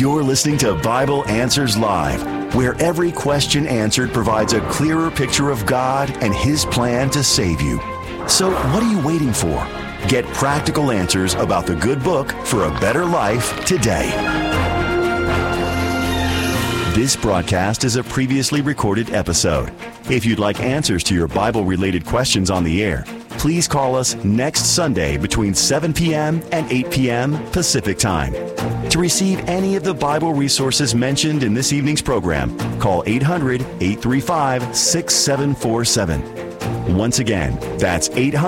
You're listening to Bible Answers Live, where every question answered provides a clearer picture of God and His plan to save you. So what are you waiting for? Get practical answers about the good book for a better life today. This broadcast is a previously recorded episode. If you'd like answers to your Bible-related questions on the air, please call us next Sunday between 7 p.m. and 8 p.m. Pacific Time. To receive any of the Bible resources mentioned in this evening's program, call 800-835-6747. Once again, that's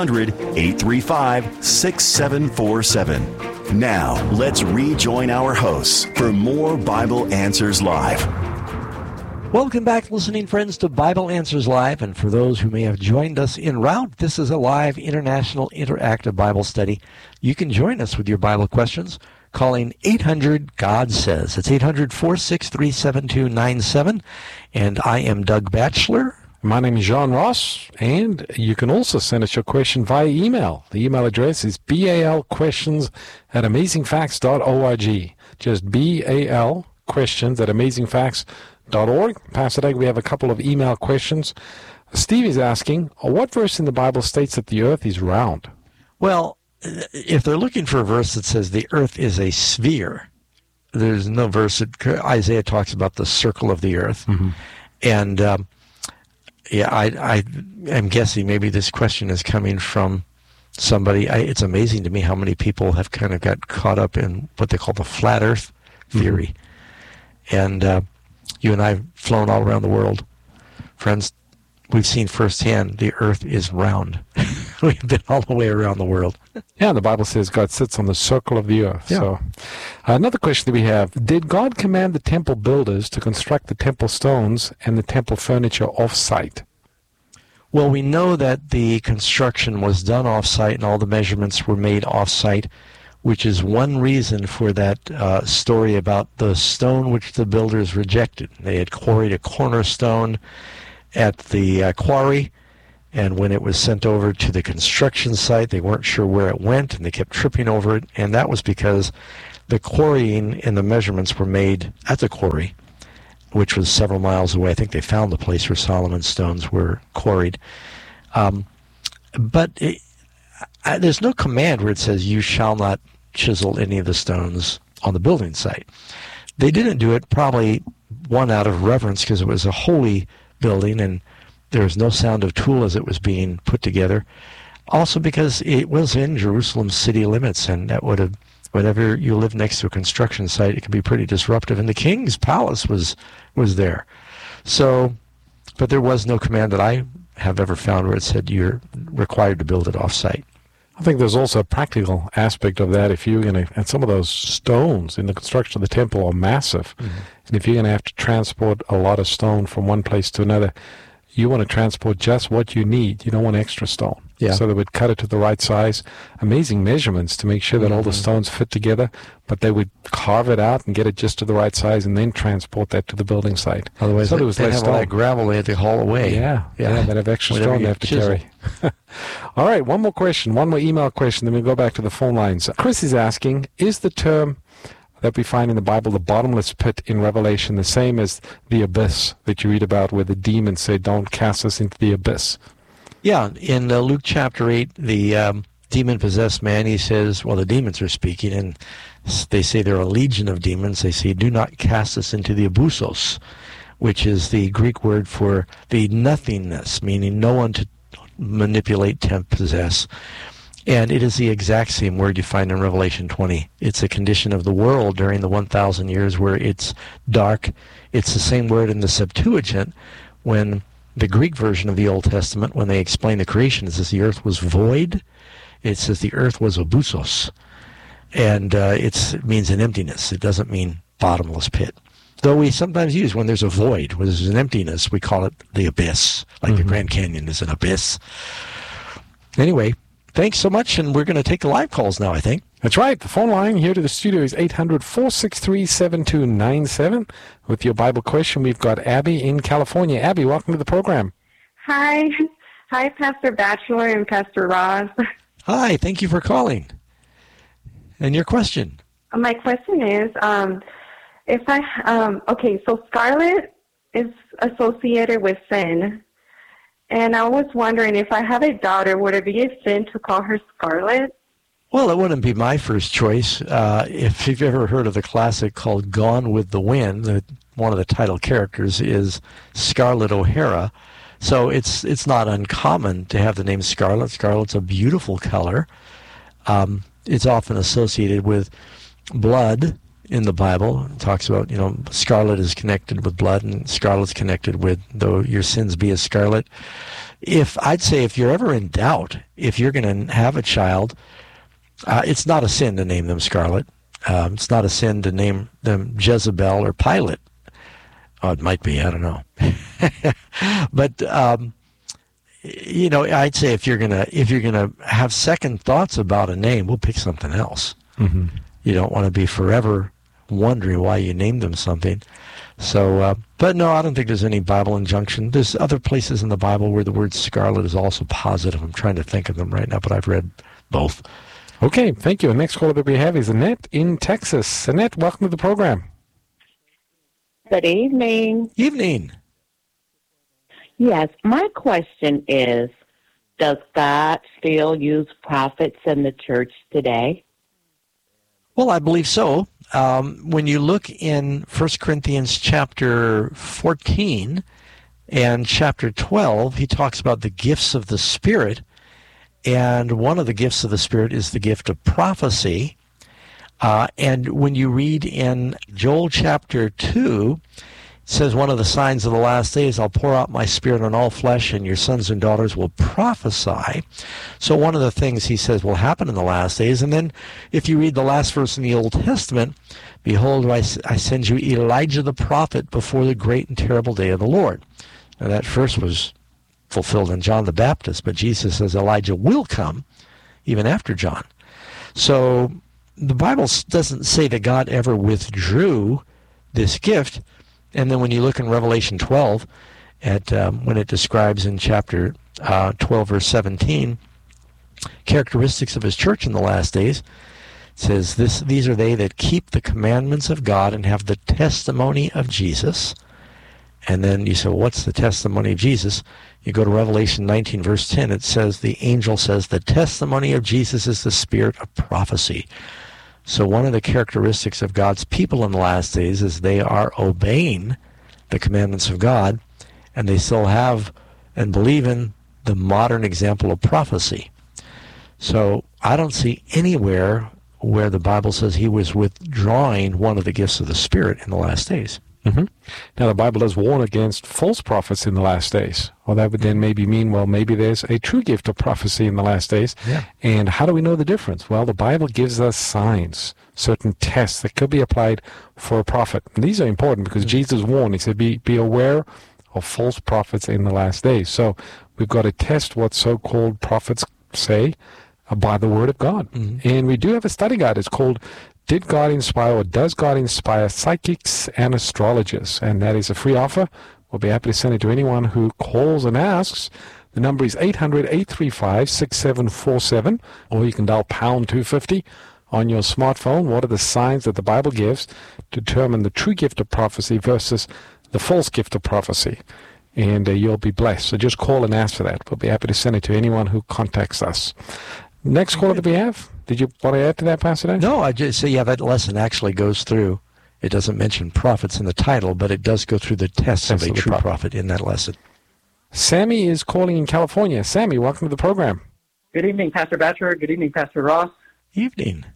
800-835-6747. Now, let's rejoin our hosts for more Bible Answers Live. Welcome back, listening friends, to Bible Answers Live. And for those who may have joined us en route, this is a live international interactive Bible study. You can join us with your Bible questions calling 800-GOD-SAYS. It's 800-463-7297. And I am Doug Batchelor. My name is John Ross, and you can also send us your question via email. The email address is balquestions@amazingfacts.org. Just balquestions@amazingfacts.org. Pastor Doug, we have a couple of email questions. Steve is asking, what verse in the Bible states that the earth is round? Well, if they're looking for a verse that says the earth is a sphere, there's no verse that Isaiah talks about the circle of the earth. Mm-hmm. And I'm guessing maybe this question is coming from somebody. It's amazing to me how many people have kind of got caught up in what they call the flat earth theory. Mm-hmm. And you and I have flown all around the world. Friends, we've seen firsthand the earth is round. We've been all the way around the world. Yeah, the Bible says God sits on the circle of the earth. Yeah. So, another question that we have, did God command the temple builders to construct the temple stones and the temple furniture off-site? Well, we know that the construction was done off-site and all the measurements were made off-site, which is one reason for that story about the stone which the builders rejected. They had quarried a cornerstone at the quarry, and when it was sent over to the construction site, they weren't sure where it went, and they kept tripping over it, and that was because the quarrying and the measurements were made at the quarry, which was several miles away. I think they found the place where Solomon's stones were quarried. But there's no command where it says, you shall not chisel any of the stones on the building site. They didn't do it, probably one, out of reverence, because it was a holy building and there was no sound of tool as it was being put together. Also because it was in Jerusalem's city limits, and that would have, whenever you live next to a construction site, it can be pretty disruptive. And the king's palace was there. So, but there was no command that I have ever found where it said you're required to build it off-site. I think there's also a practical aspect of that. If you're going to, and some of those stones in the construction of the temple are massive, mm-hmm. and if you're going to have to transport a lot of stone from one place to another, you want to transport just what you need. You don't want extra stone. Yeah. So they would cut it to the right size. Amazing measurements to make sure that all the stones fit together, but they would carve it out and get it just to the right size and then transport that to the building site. Otherwise, so they'd have all that gravel they had to haul away. Yeah, they'd have extra stone they have to carry. All right, one more question, one more email question, then we'll go back to the phone lines. Chris is asking, is the term that we find in the Bible, the bottomless pit in Revelation, the same as the abyss that you read about where the demons say, don't cast us into the abyss? Yeah, in Luke chapter 8, the demon-possessed man, he says, well, the demons are speaking, and they say they're a legion of demons. They say, do not cast us into the abusos, which is the Greek word for the nothingness, meaning no one to manipulate, tempt, possess. And it is the exact same word you find in Revelation 20. It's a condition of the world during the 1,000 years where it's dark. It's the same word in the Septuagint when the Greek version of the Old Testament, when they explain the creation, it says the earth was void. It says the earth was abusos. And it means an emptiness. It doesn't mean bottomless pit. Though we sometimes use, when there's a void, when there's an emptiness, we call it the abyss, like the Grand Canyon is an abyss. Anyway, thanks so much, and we're going to take the live calls now, I think. That's right. The phone line here to the studio is 800-463-7297. With your Bible question, we've got Abby in California. Abby, welcome to the program. Hi. Hi, Pastor Batchelor and Pastor Ross. Hi, thank you for calling. And your question? My question is, Okay, so scarlet is associated with sin. And I was wondering, if I have a daughter, would it be a sin to call her Scarlet? Well, it wouldn't be my first choice. If you've ever heard of the classic called Gone with the Wind, one of the title characters is Scarlett O'Hara. So it's not uncommon to have the name Scarlet. Scarlet's a beautiful color. It's often associated with blood in the Bible. It talks about, scarlet is connected with blood, and scarlet's connected with, though your sins be as scarlet. I'd say if you're ever in doubt, if you're going to have a child, it's not a sin to name them Scarlet. It's not a sin to name them Jezebel or Pilate. Oh, it might be, I don't know. But, I'd say if you're gonna have second thoughts about a name, we'll pick something else. Mm-hmm. You don't want to be forever wondering why you named them something. So, but no, I don't think there's any Bible injunction. There's other places in the Bible where the word scarlet is also positive. I'm trying to think of them right now, but I've read both. Okay, thank you. The next caller that we have is Annette in Texas. Annette, welcome to the program. Good evening. Evening. Yes, my question is, does God still use prophets in the church today? Well, I believe so. When you look in 1 Corinthians chapter 14 and chapter 12, he talks about the gifts of the Spirit, and one of the gifts of the Spirit is the gift of prophecy. And when you read in Joel chapter 2, it says, one of the signs of the last days, I'll pour out my Spirit on all flesh, and your sons and daughters will prophesy. So one of the things he says will happen in the last days. And then if you read the last verse in the Old Testament, behold, I send you Elijah the prophet before the great and terrible day of the Lord. Now that first was fulfilled in John the Baptist, but Jesus says Elijah will come even after John. So the Bible doesn't say that God ever withdrew this gift. And then when you look in Revelation 12, at when it describes in chapter 12, verse 17, characteristics of his church in the last days, it says, these are they that keep the commandments of God and have the testimony of Jesus. And then you say, well, what's the testimony of Jesus? You go to Revelation 19, verse 10, it says, the angel says, the testimony of Jesus is the spirit of prophecy. So one of the characteristics of God's people in the last days is they are obeying the commandments of God, and they still have and believe in the modern example of prophecy. So I don't see anywhere where the Bible says he was withdrawing one of the gifts of the Spirit in the last days. Mm-hmm. Now, the Bible does warn against false prophets in the last days. Well, that would then maybe mean, well, maybe there's a true gift of prophecy in the last days. Yeah. And how do we know the difference? Well, the Bible gives us signs, certain tests that could be applied for a prophet. And these are important because Jesus warned. He said, be aware of false prophets in the last days. So we've got to test what so-called prophets say by the Word of God. Mm-hmm. And we do have a study guide. It's called Did God Inspire, or Does God Inspire Psychics and Astrologers? And that is a free offer. We'll be happy to send it to anyone who calls and asks. The number is 800-835-6747, or you can dial pound 250 on your smartphone. What are the signs that the Bible gives to determine the true gift of prophecy versus the false gift of prophecy? And you'll be blessed. So just call and ask for that. We'll be happy to send it to anyone who contacts us. Next caller that we have. Did you want to add to that, Pastor Dan? No, I just say, that lesson actually goes through. It doesn't mention prophets in the title, but it does go through the tests of a true prophet in that lesson. Sammy is calling in California. Sammy, welcome to the program. Good evening, Pastor Batchelor. Good evening, Pastor Ross. Evening.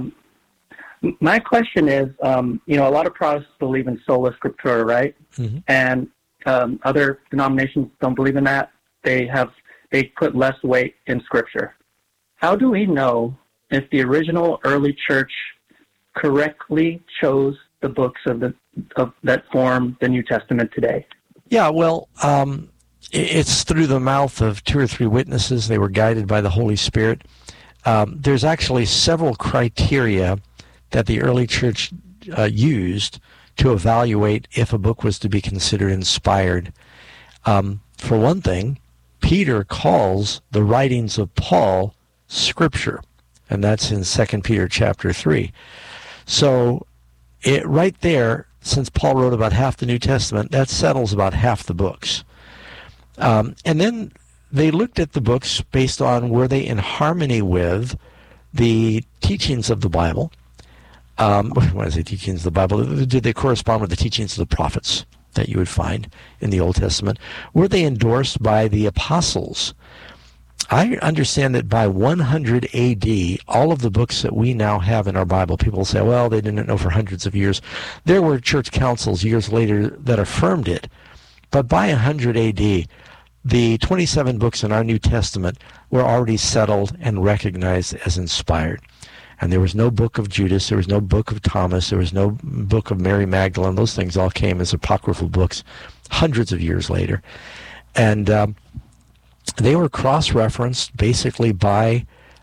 My question is, a lot of Protestants believe in sola scriptura, right? Mm-hmm. And other denominations don't believe in that. They put less weight in Scripture. How do we know if the original early church correctly chose the books that form the New Testament today? Yeah, well, it's through the mouth of 2 or 3 witnesses. They were guided by the Holy Spirit. There's actually several criteria that the early church used to evaluate if a book was to be considered inspired. For one thing, Peter calls the writings of Paul Scripture, and that's in 2 Peter chapter 3. So right there, since Paul wrote about half the New Testament, that settles about half the books. And then they looked at the books based on were they in harmony with the teachings of the Bible. When I say teachings of the Bible, did they correspond with the teachings of the prophets that you would find in the Old Testament? Were they endorsed by the apostles? I understand that by 100 A.D., all of the books that we now have in our Bible, people say, well, they didn't know for hundreds of years. There were church councils years later that affirmed it. But by 100 A.D., the 27 books in our New Testament were already settled and recognized as inspired. And there was no book of Judas, there was no book of Thomas, there was no book of Mary Magdalene. Those things all came as apocryphal books hundreds of years later. And they were cross-referenced basically by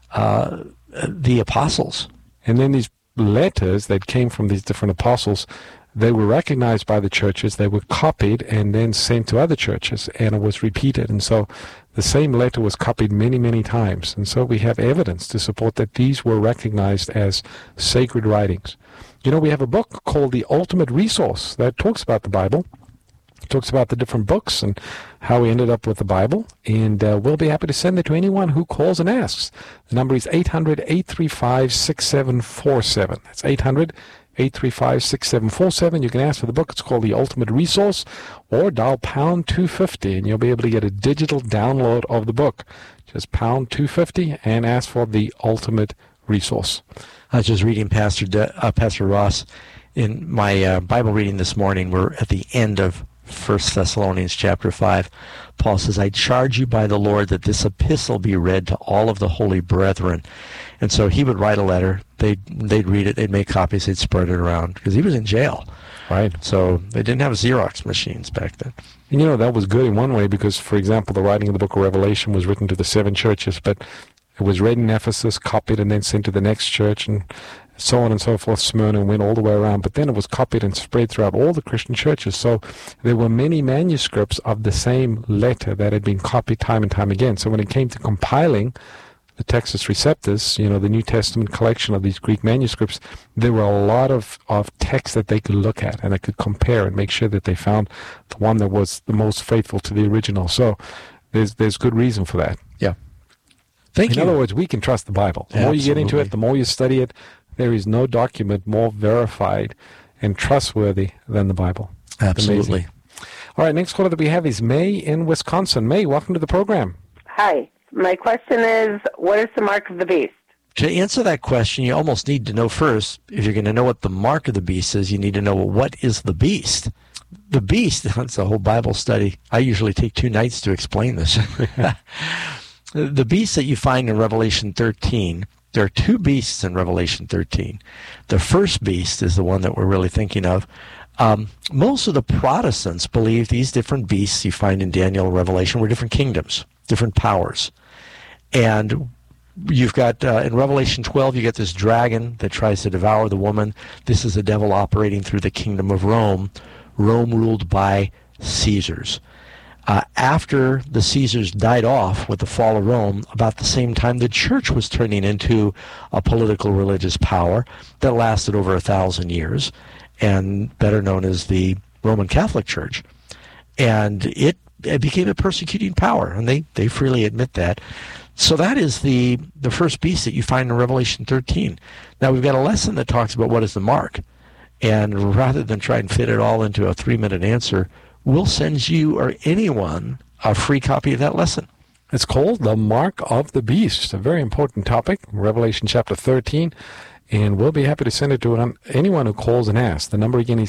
the apostles. And then these letters that came from these different apostles, they were recognized by the churches, they were copied and then sent to other churches, and it was repeated. And so the same letter was copied many, many times. And so we have evidence to support that these were recognized as sacred writings. You know, we have a book called The Ultimate Resource that talks about the Bible. It talks about the different books and how we ended up with the Bible. And we'll be happy to send it to anyone who calls and asks. The number is 800-835-6747. That's 800-835-6747. You can ask for the book. It's called The Ultimate Resource, or dial pound 250 and you'll be able to get a digital download of the book. Just pound 250 and ask for The Ultimate Resource. I was just reading Pastor Ross in my Bible reading this morning. We're at the end of 1 Thessalonians chapter 5. Paul says, I charge you by the Lord that this epistle be read to all of the holy brethren. And so he would write a letter, they'd read it, they'd make copies, they'd spread it around, because he was in jail. Right. So they didn't have Xerox machines back then. And you know, that was good in one way, because, for example, the writing of the book of Revelation was written to the 7 churches, but it was read in Ephesus, copied, and then sent to the next church, and so on and so forth. Smyrna went all the way around, but then it was copied and spread throughout all the Christian churches. So there were many manuscripts of the same letter that had been copied time and time again. So when it came to compiling the Textus Receptus, you know, the New Testament collection of these Greek manuscripts, there were a lot of texts that they could look at and they could compare and make sure that they found the one that was the most faithful to the original. So there's good reason for that. Yeah. Thank you. In other words, we can trust the Bible. The more you get into it, the more you study it, there is no document more verified and trustworthy than the Bible. Absolutely. Amazing. All right, next caller that we have is May in Wisconsin. May, welcome to the program. Hi. My question is, what is the mark of the beast? To answer that question, you almost need to know first, if you're going to know what the mark of the beast is, you need to know what is the beast. The beast, that's a whole Bible study. I usually take 2 nights to explain this. The beast that you find in Revelation 13, there are 2 beasts in Revelation 13. The first beast is the one that we're really thinking of. Most of the Protestants believe these different beasts you find in Daniel and Revelation were different kingdoms, different powers. And you've got, in Revelation 12, you get this dragon that tries to devour the woman. This is the devil operating through the kingdom of Rome, Rome ruled by Caesars. After the Caesars died off with the fall of Rome, about the same time the church was turning into a political religious power that lasted over 1,000 years, and better known as the Roman Catholic Church. And it became a persecuting power, and they freely admit that. So that is the first beast that you find in Revelation 13. Now we've got a lesson that talks about what is the mark. And rather than try and fit it all into a 3-minute answer, we'll send you or anyone a free copy of that lesson. It's called The Mark of the Beast, a very important topic, Revelation chapter 13, and we'll be happy to send it to anyone who calls and asks. The number again is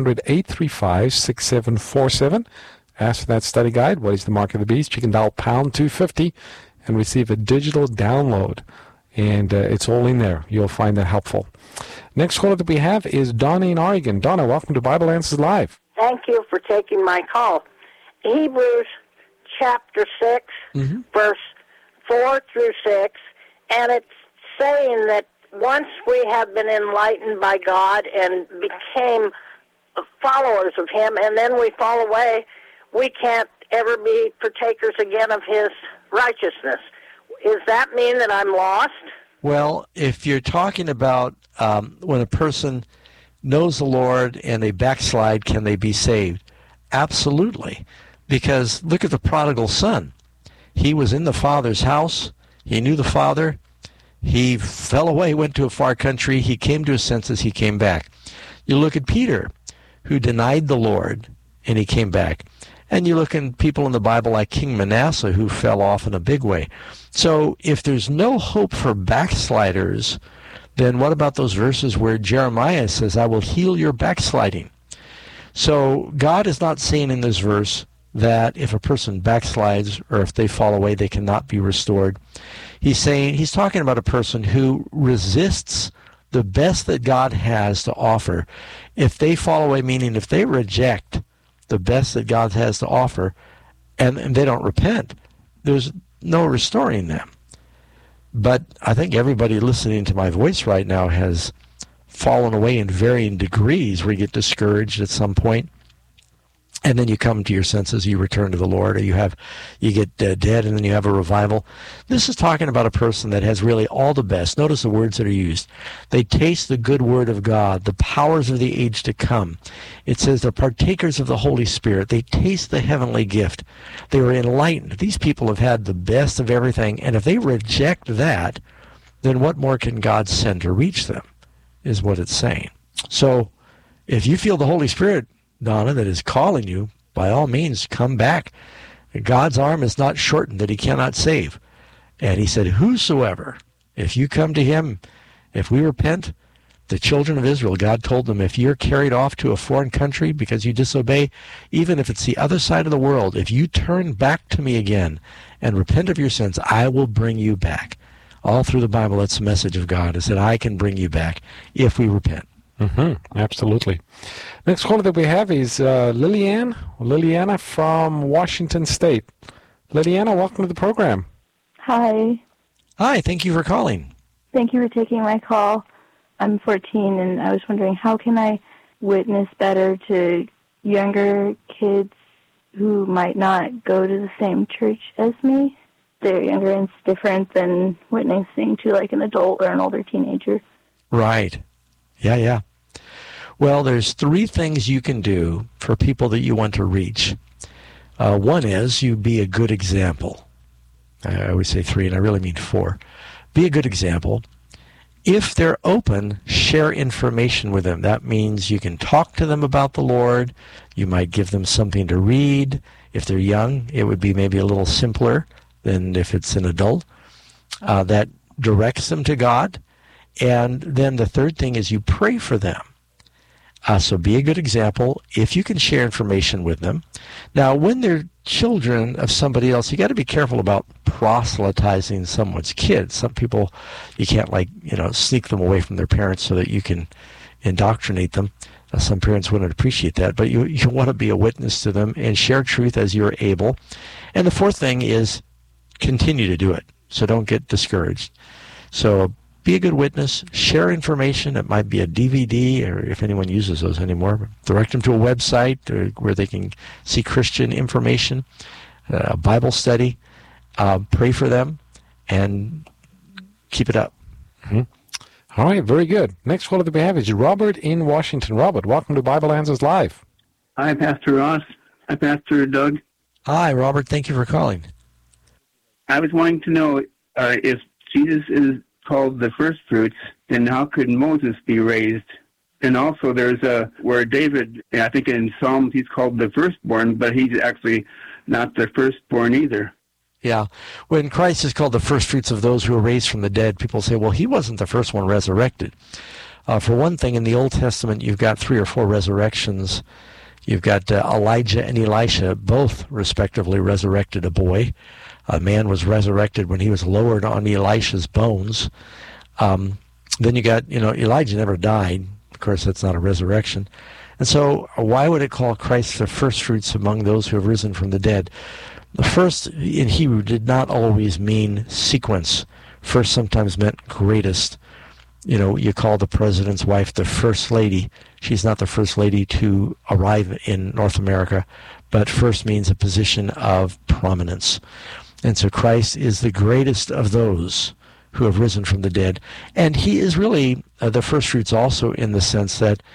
800-835-6747. Ask for that study guide, What is the Mark of the Beast? You can dial pound 250 and receive a digital download, and it's all in there. You'll find that helpful. Next caller that we have is Donna in Oregon. Donna, welcome to Bible Answers Live. Thank you for taking my call. Hebrews chapter 6, verse 4 through 6, and it's saying that once we have been enlightened by God and became followers of Him, and then we fall away, we can't ever be partakers again of His righteousness. Does that mean that I'm lost? Well, if you're talking about when a person knows the Lord and they backslide, can they be saved? Absolutely. Because look at the prodigal son. He was in the father's house. He knew the father. He fell away, went to a far country. He came to his senses. He came back. You look at Peter, who denied the Lord, and he came back. And you look at people in the Bible like King Manasseh, who fell off in a big way. So if there's no hope for backsliders, then what about those verses where Jeremiah says, I will heal your backsliding? So God is not saying in this verse that if a person backslides or if they fall away, they cannot be restored. He's talking about a person who resists the best that God has to offer. If they fall away, meaning if they reject the best that God has to offer and they don't repent, there's no restoring them. But I think everybody listening to my voice right now has fallen away in varying degrees, where you get discouraged at some point, and then you come to your senses, you return to the Lord, or you get dead, and then you have a revival. This is talking about a person that has really all the best. Notice the words that are used. They taste the good word of God, the powers of the age to come. It says they're partakers of the Holy Spirit. They taste the heavenly gift. They were enlightened. These people have had the best of everything, and if they reject that, then what more can God send to reach them, is what it's saying. So if you feel the Holy Spirit, Donna, that is calling you, by all means, come back. God's arm is not shortened that he cannot save. And he said, whosoever, if you come to him, if we repent, the children of Israel, God told them, if you're carried off to a foreign country because you disobey, even if it's the other side of the world, if you turn back to me again and repent of your sins, I will bring you back. All through the Bible, that's the message of God, is that I can bring you back if we repent. Absolutely. Next caller that we have is Liliana from Washington State. Liliana, welcome to the program. Hi. Hi, thank you for calling. Thank you for taking my call. I'm 14, and I was wondering, how can I witness better to younger kids who might not go to the same church as me? They're younger, and it's different than witnessing to like an adult or an older teenager. Right. Yeah. Well, there's 3 things you can do for people that you want to reach. One is you be a good example. I always say 3, and I really mean 4. Be a good example. If they're open, share information with them. That means you can talk to them about the Lord. You might give them something to read. If they're young, it would be maybe a little simpler than if it's an adult. That directs them to God. And then the third thing is you pray for them. So be a good example if you can share information with them. Now, when they're children of somebody else, you got to be careful about proselytizing someone's kids. Some people, you can't sneak them away from their parents so that you can indoctrinate them. Some parents wouldn't appreciate that, but you want to be a witness to them and share truth as you're able. And the fourth thing is continue to do it. So don't get discouraged. So be a good witness, share information. It might be a DVD, or if anyone uses those anymore, direct them to a website where they can see Christian information, a Bible study, pray for them, and keep it up. All right, very good. Next caller that we have is Robert in Washington. Robert, welcome to Bible Answers Live. Hi, Pastor Ross. Hi, Pastor Doug. Hi, Robert. Thank you for calling. I was wanting to know if Jesus is called the first fruits, then how could Moses be raised? And also there's where David, I think in Psalms, he's called the firstborn, but he's actually not the firstborn either. Yeah. When Christ is called the first fruits of those who are raised from the dead, people say, well, he wasn't the first one resurrected. For one thing, in the Old Testament, you've got 3 or 4 resurrections. You've got Elijah and Elisha, both respectively resurrected a boy. A man was resurrected when he was lowered on Elisha's bones. Then you got, Elijah never died. Of course, that's not a resurrection. And so why would it call Christ the first fruits among those who have risen from the dead? The first in Hebrew did not always mean sequence. First sometimes meant greatest. You call the president's wife the first lady. She's not the first lady to arrive in North America, but first means a position of prominence. And so Christ is the greatest of those who have risen from the dead. And he is really the first fruits also in the sense that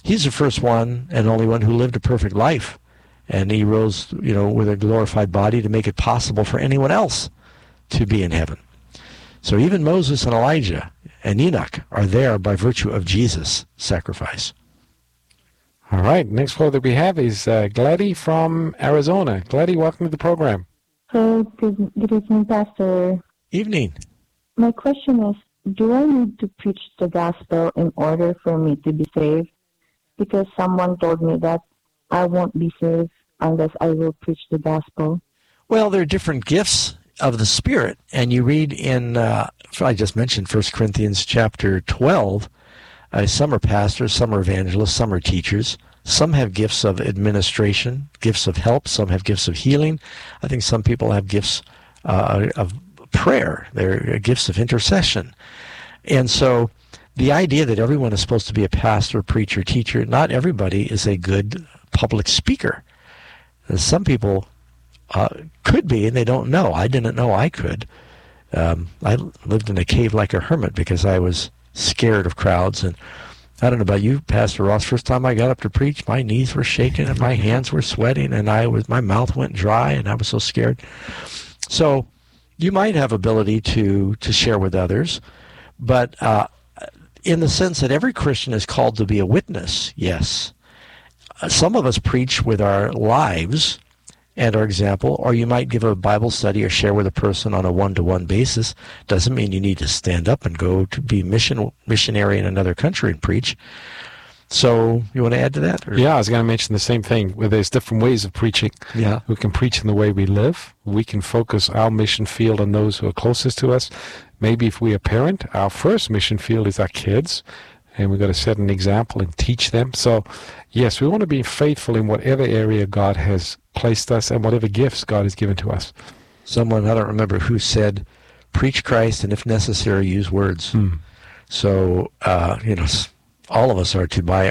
He's the first one and only one who lived a perfect life. And he rose, with a glorified body to make it possible for anyone else to be in heaven. So even Moses and Elijah and Enoch are there by virtue of Jesus' sacrifice. All right. Next caller that we have is Gladys from Arizona. Gladys, welcome to the program. Good evening, Pastor. Evening. My question is, do I need to preach the gospel in order for me to be saved? Because someone told me that I won't be saved unless I will preach the gospel. Well, there are different gifts of the Spirit, and you read in, I just mentioned 1 Corinthians chapter 12, some are pastors, some are evangelists, some are teachers. Some have gifts of administration, gifts of help. Some have gifts of healing. I think some people have gifts of prayer. They're gifts of intercession. And so the idea that everyone is supposed to be a pastor, preacher, teacher, not everybody is a good public speaker. Some people could be, and they don't know. I didn't know I could. I lived in a cave like a hermit because I was scared of crowds. And I don't know about you, Pastor Ross, first time I got up to preach, my knees were shaking and my hands were sweating and my mouth went dry and I was so scared. So you might have ability to share with others, but in the sense that every Christian is called to be a witness, yes. Some of us preach with our lives and our example, or you might give a Bible study or share with a person on a one-to-one basis. Doesn't mean you need to stand up and go to be missionary in another country and preach. So you want to add to that? Or? Yeah, I was going to mention the same thing, where there's different ways of preaching. Yeah. We can preach in the way we live. We can focus our mission field on those who are closest to us. Maybe if we're a parent, our first mission field is our kids, and we've got to set an example and teach them. So, yes, we want to be faithful in whatever area God has placed us and whatever gifts God has given to us. Someone, I don't remember who, said, preach Christ and if necessary, use words. So, all of us are to, by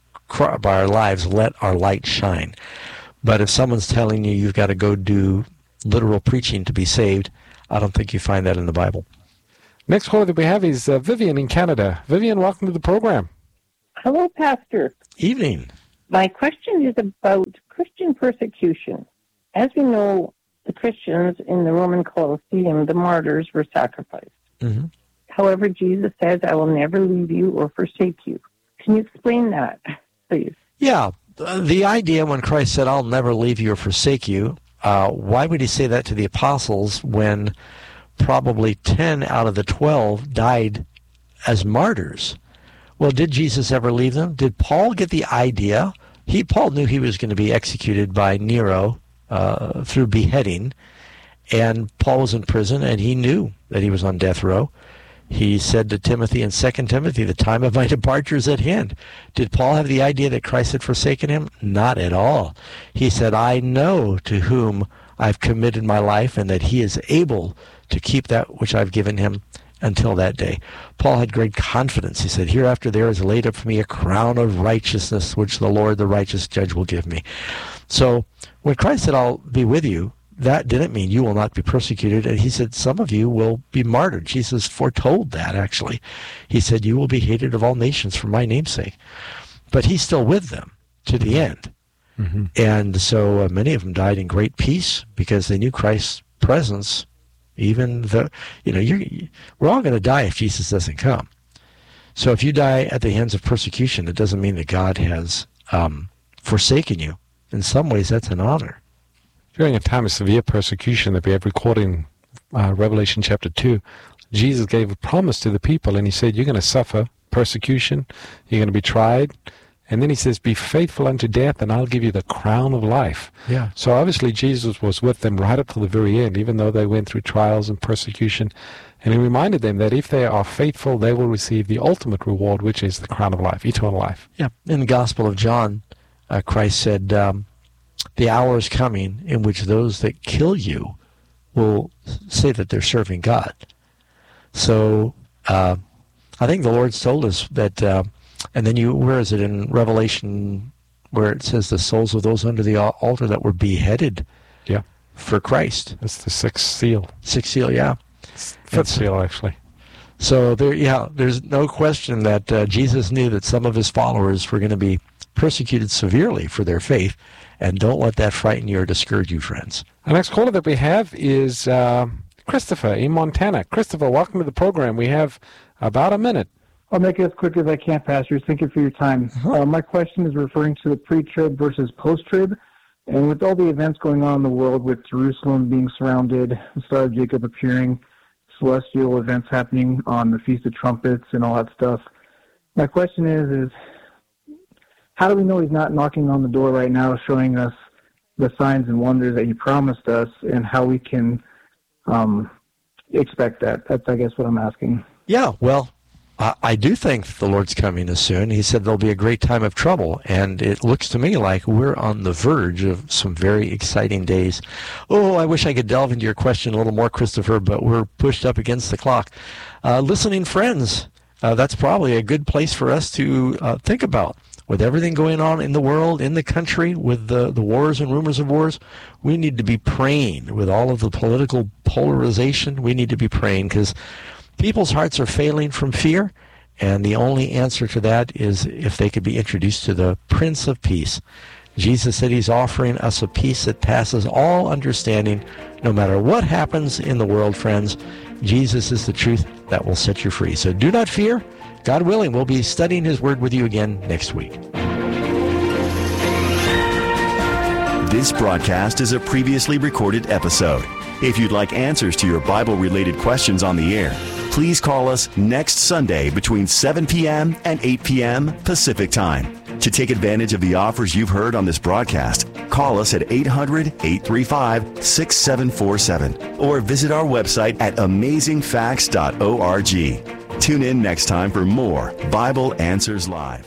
our lives, let our light shine. But if someone's telling you you've got to go do literal preaching to be saved, I don't think you find that in the Bible. Next caller that we have is Vivian in Canada. Vivian, welcome to the program. Hello, Pastor. Evening. My question is about Christian persecution. As we know, the Christians in the Roman Colosseum, the martyrs, were sacrificed. Mm-hmm. However, Jesus says, I will never leave you or forsake you. Can you explain that, please? Yeah. The idea when Christ said, I'll never leave you or forsake you, why would he say that to the apostles when probably 10 out of the 12 died as martyrs? Well, did Jesus ever leave them? Did Paul get the idea? Paul knew he was going to be executed by Nero through beheading, and Paul was in prison, and he knew that he was on death row. He said to Timothy in 2 Timothy, the time of my departure is at hand. Did Paul have the idea that Christ had forsaken him? Not at all. He said, I know to whom I've committed my life, and that he is able to keep that which I've given him until that day. Paul had great confidence. He said, hereafter there is laid up for me a crown of righteousness, which the Lord, the righteous judge, will give me. So when Christ said, I'll be with you, that didn't mean you will not be persecuted. And he said, some of you will be martyred. Jesus foretold that, actually. He said, you will be hated of all nations for my name's sake. But he's still with them to the end. Mm-hmm. And so many of them died in great peace because they knew Christ's presence. Even though, we're all going to die if Jesus doesn't come. So if you die at the hands of persecution, it doesn't mean that God has forsaken you. In some ways, that's an honor. During a time of severe persecution that we have recorded in Revelation chapter 2, Jesus gave a promise to the people, and he said, you're going to suffer persecution, you're going to be tried, and then he says, be faithful unto death, and I'll give you the crown of life. Yeah. So obviously Jesus was with them right up to the very end, even though they went through trials and persecution, and he reminded them that if they are faithful, they will receive the ultimate reward, which is the crown of life, eternal life. Yeah. In the Gospel of John, Christ said, the hour is coming in which those that kill you will say that they're serving God. So I think the Lord's told us that, and then where is it in Revelation where it says the souls of those under the altar that were beheaded for Christ? That's the sixth seal. Sixth seal, yeah. Fifth seal, actually. So there's no question that Jesus knew that some of his followers were going to be persecuted severely for their faith, and don't let that frighten you or discourage you, friends. Our next caller that we have is Christopher in Montana. Christopher, welcome to the program. We have about a minute. I'll make it as quick as I can, Pastor. Thank you for your time. My question is referring to the pre-trib versus post-trib. And with all the events going on in the world, with Jerusalem being surrounded, the Star of Jacob appearing, celestial events happening on the Feast of Trumpets and all that stuff, my question is how do we know he's not knocking on the door right now, showing us the signs and wonders that he promised us, and how we can expect that? That's, I guess, what I'm asking. Yeah, well, I do think the Lord's coming as soon. He said there'll be a great time of trouble, and it looks to me like we're on the verge of some very exciting days. Oh, I wish I could delve into your question a little more, Christopher, but we're pushed up against the clock. Listening friends, that's probably a good place for us to think about. With everything going on in the world, in the country, with the wars and rumors of wars, we need to be praying. With all of the political polarization, we need to be praying, because people's hearts are failing from fear, and the only answer to that is if they could be introduced to the Prince of Peace. Jesus said he's offering us a peace that passes all understanding. No matter what happens in the world, friends, Jesus is the truth that will set you free. So do not fear. God willing, we'll be studying his word with you again next week. This broadcast is a previously recorded episode. If you'd like answers to your Bible-related questions on the air, please call us next Sunday between 7 p.m. and 8 p.m. Pacific Time. To take advantage of the offers you've heard on this broadcast, call us at 800-835-6747 or visit our website at amazingfacts.org. Tune in next time for more Bible Answers Live.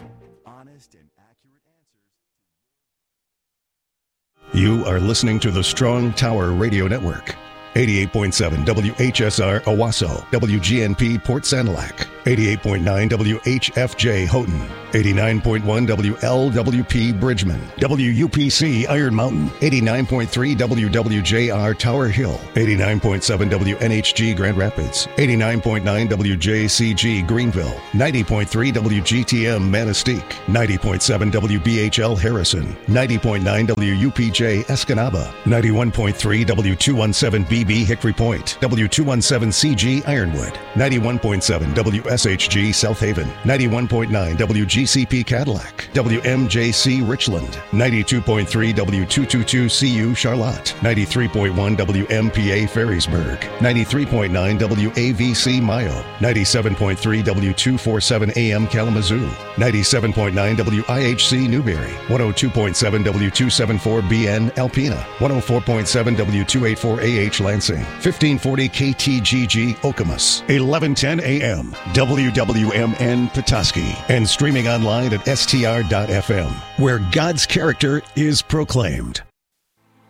You are listening to the Strong Tower Radio Network. 88.7 WHSR Owasso, WGNP Port Sanilac, 88.9 WHFJ Houghton, 89.1 WLWP Bridgman, WUPC Iron Mountain, 89.3 WWJR Tower Hill, 89.7 WNHG Grand Rapids, 89.9 WJCG Greenville, 90.3 WGTM Manistee, 90.7 WBHL Harrison, 90.9 WUPJ Escanaba, 91.3 W217BB Hickory Point, W217CG Ironwood, 91.7 WSHG South Haven, 91.9 WGCP Cadillac, WMJC Richland, 92.3 W222CU Charlotte, 93.1 WMPA Ferrysburg, 93.9 WAVC Mayo, 97.3 W247AM Kalamazoo, 97.9 WIHC Newberry, 102.7 W274BN Alpena, 104.7 W284AH Lansing, 1540 KTGG Okemos, 1110 AM, WWMN Petoskey, and streaming online at str.fm, where God's character is proclaimed.